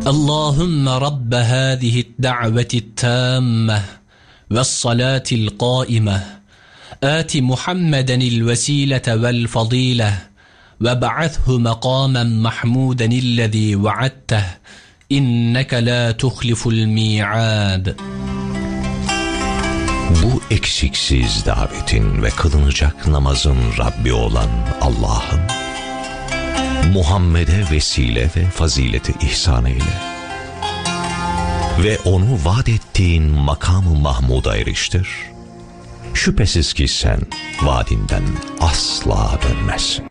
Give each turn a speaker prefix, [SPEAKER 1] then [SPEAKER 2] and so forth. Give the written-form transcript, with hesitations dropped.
[SPEAKER 1] اللهم رب هذه الدعوة التامة والصلاة القائمة آت محمدا الوسيلة والفضيلة وابعثه مقاما محمودا الذي وعدته إنك لا تخلف الميعاد.
[SPEAKER 2] Bu eksiksiz davetin ve kılınacak namazın Rabbi olan Allah'ım, Muhammed'e vesile ve fazileti ihsan eyle ve onu vaat ettiğin makam-ı Mahmud'a eriştir. Şüphesiz ki sen vaadinden asla dönmezsin.